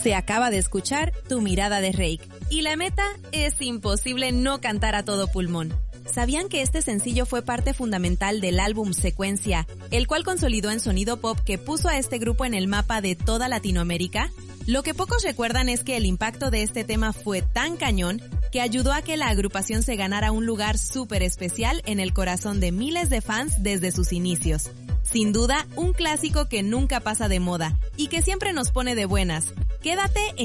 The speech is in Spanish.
Se acaba de escuchar Tu mirada de Reik. Y la meta es imposible no cantar a todo pulmón. ¿Sabían que este sencillo fue parte fundamental del álbum Secuencia, el cual consolidó en sonido pop que puso a este grupo en el mapa de toda Latinoamérica? Lo que pocos recuerdan es que el impacto de este tema fue tan cañón que ayudó a que la agrupación se ganara un lugar súper especial en el corazón de miles de fans desde sus inicios. Sin duda, un clásico que nunca pasa de moda y que siempre nos pone de buenas. Quédate en